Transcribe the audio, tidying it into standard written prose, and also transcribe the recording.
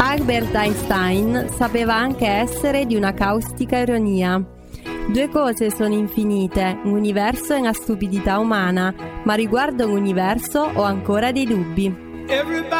Albert Einstein sapeva anche essere di una caustica ironia. Due cose sono infinite, l'universo e la stupidità umana, ma riguardo l'universo ho ancora dei dubbi.